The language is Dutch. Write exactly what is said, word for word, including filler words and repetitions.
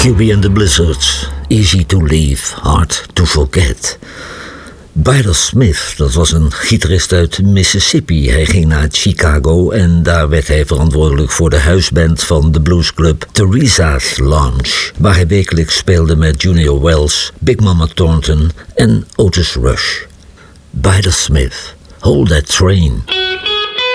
Cubie and the Blizzards, Easy to Leave, Hard to Forget. Byler Smith, dat was een gitarist uit Mississippi. Hij ging naar Chicago en daar werd hij verantwoordelijk voor de huisband van de bluesclub Theresa's Lounge, waar hij wekelijks speelde met Junior Wells, Big Mama Thornton en Otis Rush. Byler Smith, Hold That Train.